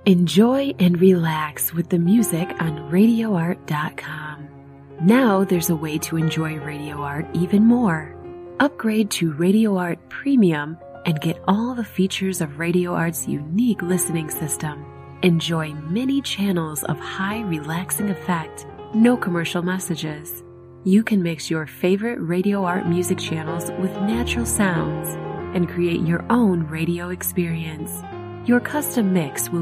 Enjoy and relax with the music on RadioArt.com. Now there's a way to enjoy Radio Art even more. Upgrade to Radio Art Premium and get all the features of Radio Art's unique listening system. Enjoy many channels of high relaxing effect, no commercial messages. You can mix your favorite Radio Art music channels with natural sounds and create your own radio experience. Your custom mix will